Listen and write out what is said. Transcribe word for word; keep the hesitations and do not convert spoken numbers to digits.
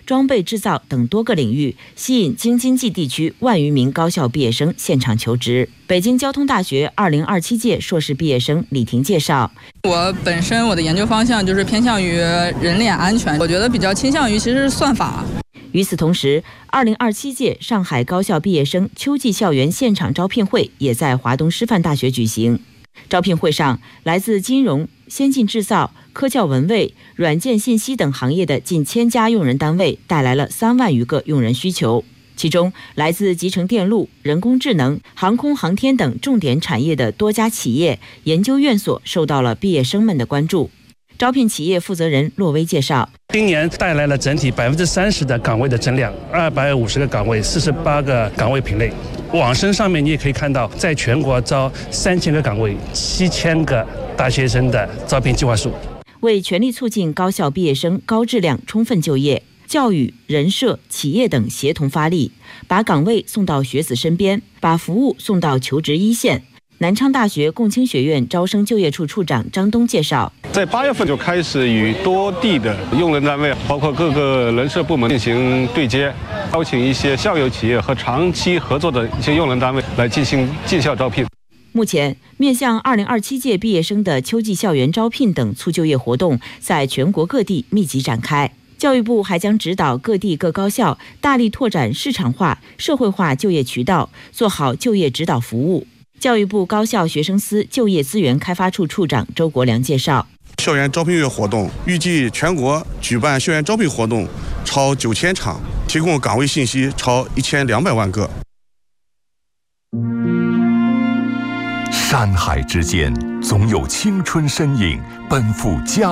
装备制造等多个领域，吸引京津冀地区万余名高校毕业生现场求职。北京交通大学二零二七届硕士毕业生李婷介绍， 我本身我的研究方向就是偏向于人脸安全，我觉得比较倾向于其实是算法。 与此同时，二零二七届上海高校毕业生秋季校园现场招聘会也在华东师范大学举行。招聘会上，来自金融、先进制造、科教文卫、软件信息等行业的近千家用人单位带来了三万余个用人需求。其中，来自集成电路、人工智能、航空航天等重点产业的多家企业、研究院所受到了毕业生们的关注。招聘企业负责人骆威介绍， 今年带来了整体百分之三十的岗位的增量，二百五十个岗位，四十八个岗位品类。网申上面你也可以看到，在全国招三千个岗位，七千个大学生的招聘计划书。 为全力促进高校毕业生高质量充分就业，教育、人社、企业等协同发力，把岗位送到学子身边，把服务送到求职一线。南昌大学共青学院招生就业处处长张东介绍， 在八月份就开始与多地的用人单位，包括各个人社部门进行对接，邀请一些校友企业和长期合作的一些用人单位来进行进校招聘。 目前，面向二零二七届毕业生的秋季校园招聘等促就业活动在全国各地密集展开。教育部还将指导各地各高校大力拓展市场化、社会化就业渠道，做好就业指导服务。教育部高校学生司就业资源开发处处长周国良介绍， 校园招聘月活动预计全国举办校园招聘活动超九千场，提供岗位信息超一千两百万个。 山海之间，总有青春身影奔赴家。